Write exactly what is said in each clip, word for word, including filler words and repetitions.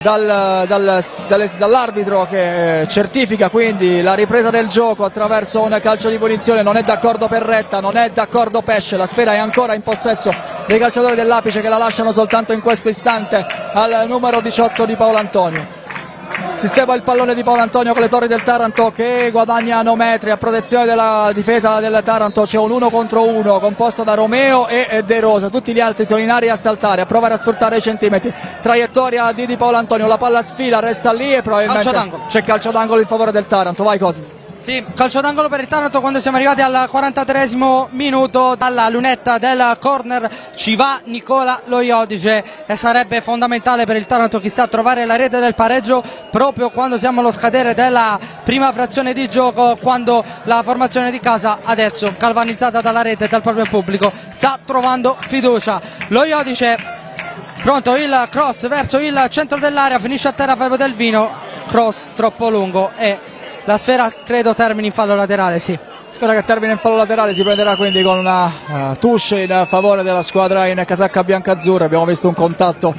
Dal, dal, dall'arbitro che certifica quindi la ripresa del gioco attraverso un calcio di punizione. Non è d'accordo Perretta, non è d'accordo Pesce, la sfera è ancora in possesso dei calciatori dell'Apice che la lasciano soltanto in questo istante al numero diciotto di Paolo Antonio. Sistema il pallone di Paolo Antonio con le torri del Taranto che guadagnano metri a protezione della difesa del Taranto. C'è un uno contro uno composto da Romeo e De Rosa, tutti gli altri sono in aria a saltare, a provare a sfruttare i centimetri. Traiettoria di, di Paolo Antonio, la palla sfila, resta lì e probabilmente calcio c'è calcio d'angolo in favore del Taranto. Vai Cosimo. Sì, calcio d'angolo per il Taranto quando siamo arrivati al quarantatreesimo minuto. Dalla lunetta del corner ci va Nicola Lo Iodice e sarebbe fondamentale per il Taranto chissà trovare la rete del pareggio proprio quando siamo allo scadere della prima frazione di gioco, quando la formazione di casa adesso galvanizzata dalla rete e dal proprio pubblico sta trovando fiducia. Lo Iodice pronto, il cross verso il centro dell'area, finisce a terra Fabio Del Vino, cross troppo lungo e la sfera credo termini in fallo laterale, sì. Sfera che termina in fallo laterale, si prenderà quindi con una uh, touche in favore della squadra in casacca bianca-azzurra. Abbiamo visto un contatto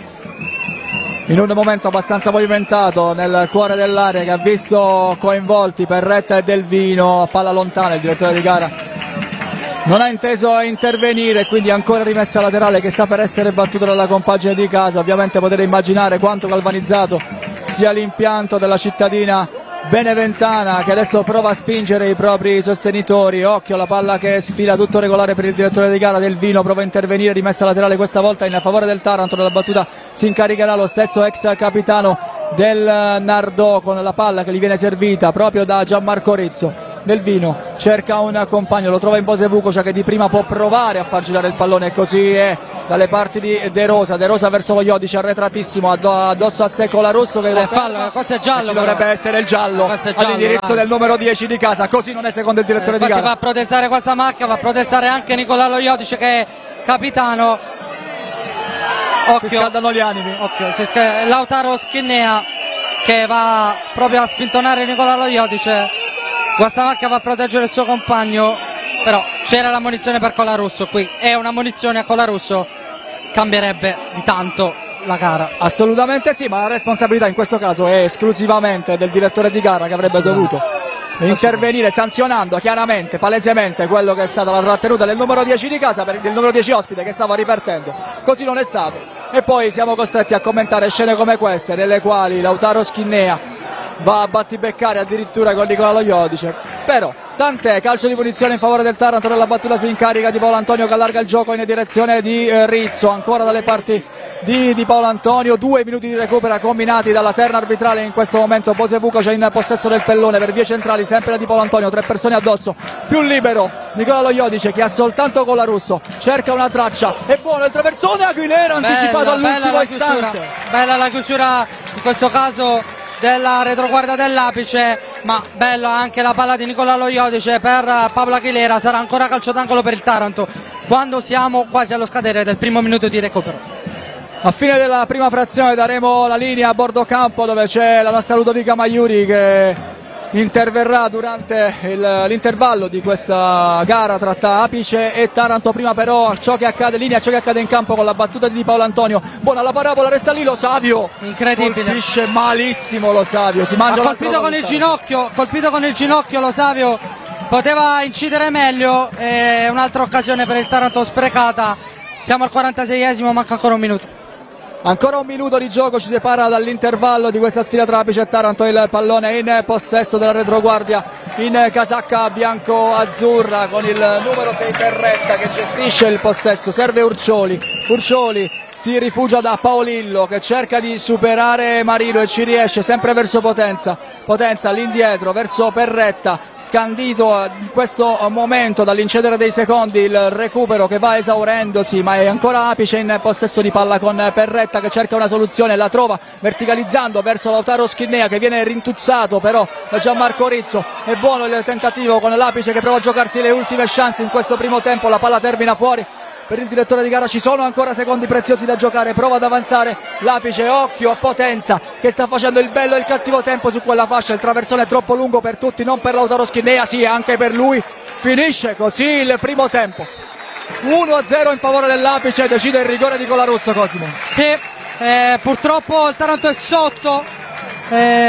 in un momento abbastanza pavimentato nel cuore dell'area che ha visto coinvolti Perretta e Del Vino a palla lontana. Il direttore di gara non ha inteso intervenire, quindi ancora rimessa laterale che sta per essere battuta dalla compagine di casa. Ovviamente potete immaginare quanto galvanizzato sia l'impianto della cittadina beneventana che adesso prova a spingere i propri sostenitori. Occhio la palla che sfila, tutto regolare per il direttore di gara. Del Vino prova a intervenire, rimessa laterale questa volta in favore del Taranto. Della battuta si incaricherà lo stesso ex capitano del Nardò con la palla che gli viene servita proprio da Gianmarco Rizzo. Del Vino cerca un compagno, lo trova in Bose Vukovic che di prima può provare a far girare il pallone e così è dalle parti di De Rosa. De Rosa verso lo Iodice, arretratissimo, addosso a sé Colarusso che eh, fallo, questo è giallo, ci dovrebbe essere il giallo, giallo all'indirizzo del numero dieci di casa, così non è secondo il direttore eh, di gara. Va a protestare questa macchia, va a protestare anche Nicola Lo Iodice che è capitano. Occhio, si scaldano gli animi. Occhio, si sc- Lautaro Schinnea che va proprio a spintonare Nicola Lo Iodice. Questa macchia va a proteggere il suo compagno, però c'era la munizione per Colarusso qui, è una munizione a Colarusso, cambierebbe di tanto la gara. Assolutamente sì, ma la responsabilità in questo caso è esclusivamente del direttore di gara che avrebbe dovuto intervenire sanzionando chiaramente, palesemente quello che è stata la trattenuta del numero dieci di casa, per del numero dieci ospite che stava ripartendo. Così non è stato e poi siamo costretti a commentare scene come queste nelle quali Lautaro Schinnea va a battibeccare addirittura con Nicola Lo Iodice. Però tant'è, calcio di punizione in favore del Taranto. Nella battuta si incarica di Paolo Antonio che allarga il gioco in direzione di eh, Rizzo, ancora dalle parti di, di Paolo Antonio. Due minuti di recupero combinati dalla terna arbitrale in questo momento. Bose Vukovic in possesso del pallone per vie centrali, sempre di Paolo Antonio, tre persone addosso, più libero Nicola Lo Iodice che ha soltanto Colarusso, cerca una traccia, è buono il traversone, Aguilera anticipato all'ultimo istante. Bella la chiusura in questo caso della retroguardia dell'Apice, ma bella anche la palla di Nicola Lo Iodice per Pablo Aguilera. Sarà ancora calcio d'angolo per il Taranto quando siamo quasi allo scadere del primo minuto di recupero. A fine della prima frazione daremo la linea a bordo campo dove c'è la nostra Ludovica Maiuri che interverrà durante il, l'intervallo di questa gara tra Apice e Taranto. Prima però ciò che accade, linea ciò che accade in campo con la battuta di Paolo Antonio. Buona la parabola, resta lì Lo Savio, incredibile, colpisce malissimo Lo Savio, si mangia ha colpito con il ginocchio, colpito con il ginocchio Lo Savio, poteva incidere meglio, è un'altra occasione per il Taranto sprecata. Siamo al quarantaseiesimo, manca ancora un minuto. Ancora un minuto di gioco ci separa dall'intervallo di questa sfida tra Apice e Taranto. Il pallone in possesso della retroguardia in casacca bianco-azzurra con il numero sei Perretta che gestisce il possesso. Serve Urcioli, Urcioli si rifugia da Paolillo che cerca di superare Marino e ci riesce, sempre verso Potenza. Potenza all'indietro verso Perretta, scandito in questo momento dall'incedere dei secondi il recupero che va esaurendosi, ma è ancora Apice in possesso di palla con Perretta che cerca una soluzione, la trova verticalizzando verso Lautaro Schinnea che viene rintuzzato però da Gianmarco Rizzo. È buono il tentativo con l'Apice che prova a giocarsi le ultime chance in questo primo tempo, la palla termina fuori. Per il direttore di gara ci sono ancora secondi preziosi da giocare, prova ad avanzare l'Apice, occhio a Potenza che sta facendo il bello e il cattivo tempo su quella fascia. Il traversone è troppo lungo per tutti, non per Lautaro Schinnea, sì anche per lui. Finisce così il primo tempo, uno a zero in favore dell'Apice, decide il rigore di Colarusso. Cosimo. Sì, Eh, purtroppo il Taranto è sotto. Eh,